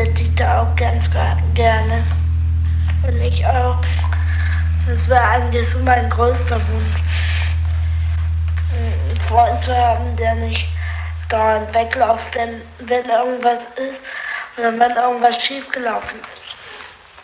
hätte ich da auch ganz gerne. Und ich auch. Das war eigentlich so mein größter Wunsch. Einen Freund zu haben, der nicht dauernd wegläuft, wenn irgendwas ist oder wenn irgendwas schiefgelaufen